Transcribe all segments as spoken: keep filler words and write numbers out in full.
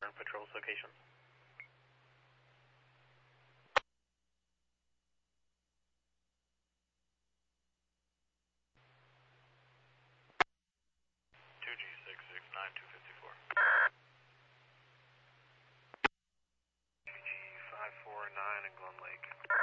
different patrols locations. two G six six nine two five four. two G five four nine in Glen Lake.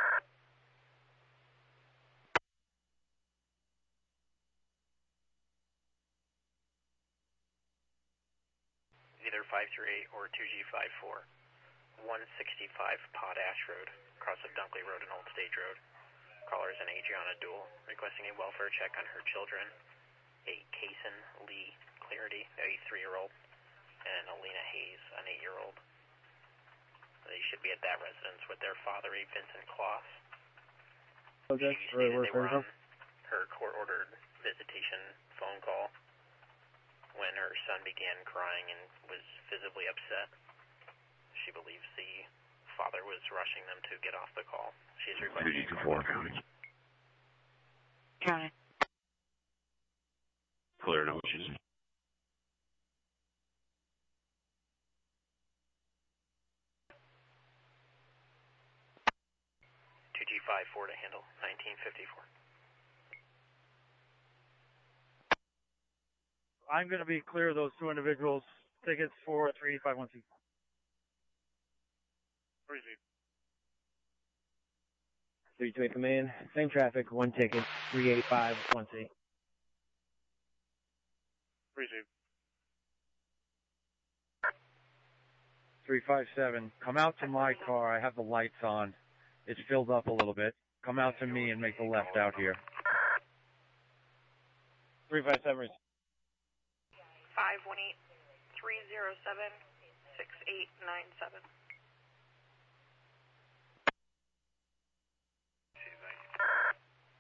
Either five three eight or two G five four. one sixty-five Potash Road, across of Dunkley Road and Old Stage Road. Caller is an Adriana Duel, requesting a welfare check on her children, a Kaysen Lee Clarity, a three-year-old, and Alina Hayes, an eight-year-old. They should be at that residence with their father, a Vincent Kloss. Okay, she stated right, they were right, on her court-ordered visitation phone call when her son began crying and was visibly upset. She believes the father was rushing them to get off the call. She is requesting... two G two four. County. Clear, no issues. two G five four to handle, nineteen fifty-four. I'm going to be clear of those two individuals. Tickets for three eight five one C. Three Z. three two eight Command, same traffic, one ticket, three eight five one C. Three Z. three five seven, come out to my car. I have the lights on. It's filled up a little bit. Come out to me and make the left out here. three five seven. five one eight three zero seven six eight nine seven.